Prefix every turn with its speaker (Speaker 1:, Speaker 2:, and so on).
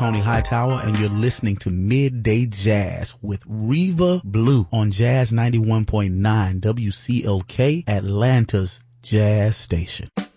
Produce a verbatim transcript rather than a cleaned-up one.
Speaker 1: Tony Hightower, and you're listening to Midday Jazz with Reva Blue on Jazz ninety-one point nine W C L K, Atlanta's Jazz Station.